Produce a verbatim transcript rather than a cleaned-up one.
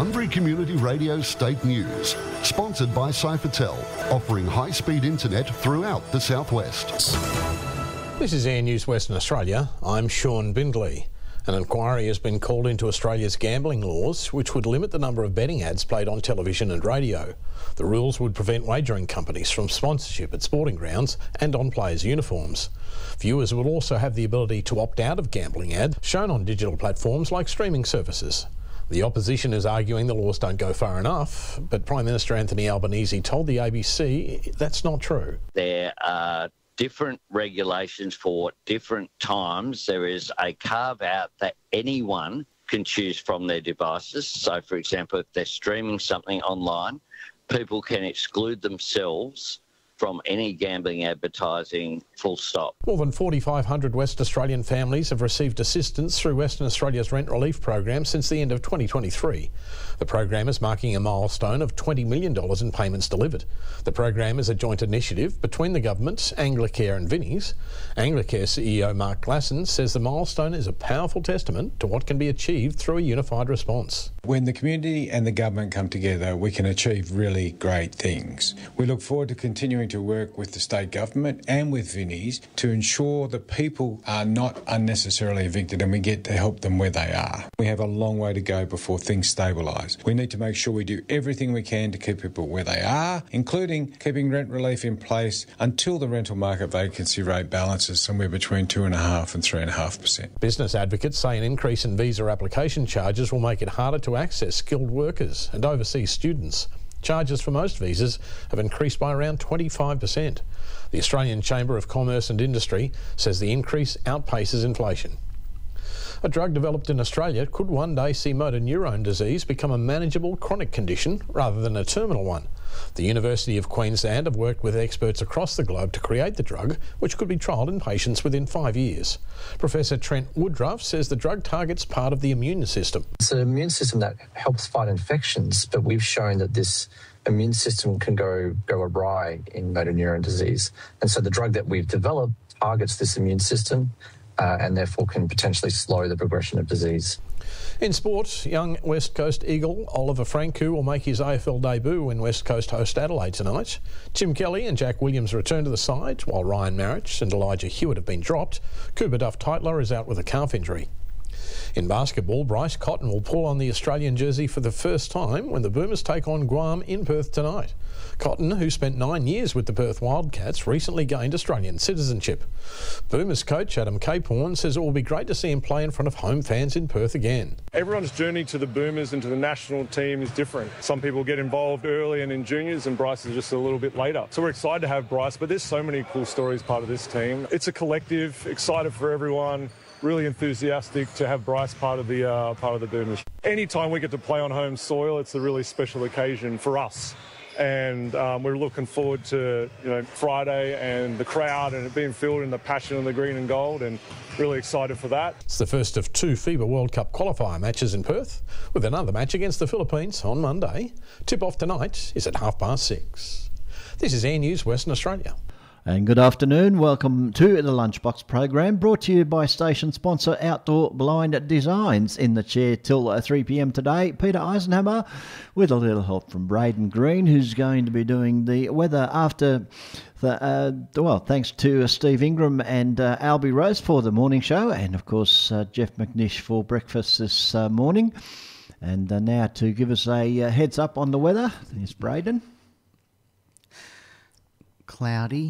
Bunbury Community Radio State News, sponsored by Cyphertel, offering high-speed internet throughout the southwest. This is Air News Western Australia. I'm Sean Bindley. An inquiry has been called into Australia's gambling laws, which would limit the number of betting ads played on television and radio. The rules would prevent wagering companies from sponsorship at sporting grounds and on players' uniforms. Viewers will also have the ability to opt out of gambling ads shown on digital platforms like streaming services. The opposition is arguing the laws don't go far enough, but Prime Minister Anthony Albanese told the A B C that's not true. There are different regulations for different times. There is a carve-out that anyone can choose from their devices. So, for example, if they're streaming something online, people can exclude themselves from any gambling advertising, full stop. More than forty-five hundred West Australian families have received assistance through Western Australia's rent relief program since the end of twenty twenty-three. The program is marking a milestone of twenty million dollars in payments delivered. The program is a joint initiative between the government, Anglicare and Vinnie's. Anglicare C E O Mark Glasson says the milestone is a powerful testament to what can be achieved through a unified response. When the community and the government come together, we can achieve really great things. We look forward to continuing to work with the state government and with Vinnie's to ensure that people are not unnecessarily evicted and we get to help them where they are. We have a long way to go before things stabilise. We need to make sure we do everything we can to keep people where they are, including keeping rent relief in place until the rental market vacancy rate balances somewhere between two point five percent and three point five percent. Business advocates say an increase in visa application charges will make it harder to access skilled workers and overseas students. Charges for most visas have increased by around twenty-five percent. The Australian Chamber of Commerce and Industry says the increase outpaces inflation. A drug developed in Australia could one day see motor neurone disease become a manageable chronic condition rather than a terminal one. The University of Queensland have worked with experts across the globe to create the drug, which could be trialled in patients within five years. Professor Trent Woodruff says the drug targets part of the immune system. It's an immune system that helps fight infections, but we've shown that this immune system can go, go awry in motor neuron disease. And so the drug that we've developed targets this immune system uh, and therefore can potentially slow the progression of disease. In sport, young West Coast Eagle Oliver Franku will make his A F L debut when West Coast host Adelaide tonight. Tim Kelly and Jack Williams return to the side, while Ryan Marich and Elijah Hewitt have been dropped. Cooper Duff-Tytler is out with a calf injury. In basketball, Bryce Cotton will pull on the Australian jersey for the first time when the Boomers take on Guam in Perth tonight. Cotton, who spent nine years with the Perth Wildcats, recently gained Australian citizenship. Boomers coach Adam Capehorn says it will be great to see him play in front of home fans in Perth again. Everyone's journey to the Boomers and to the national team is different. Some people get involved early and in juniors, and Bryce is just a little bit later. So we're excited to have Bryce, but there's so many cool stories part of this team. It's a collective, excited for everyone. Really enthusiastic to have Bryce part of the uh, part of the Boomers. Anytime we get to play on home soil, it's a really special occasion for us, and um, we're looking forward to you know Friday and the crowd and it being filled in the passion of the green and gold, and really excited for that. It's the first of two FIBA World Cup qualifier matches in Perth, with another match against the Philippines on Monday. Tip-off tonight is at half past six. This is Air News Western Australia. And good afternoon. Welcome to the Lunchbox program, brought to you by station sponsor Outdoor Blind Designs. In the chair till three p m today, Peter Eisenhammer, with a little help from Braden Green, who's going to be doing the weather after the, uh, well, thanks to Steve Ingram and uh, Albie Rose for the morning show, and of course uh, Jeff McNish for breakfast this uh, morning. And uh, now to give us a uh, heads up on the weather is Braden. Cloudy.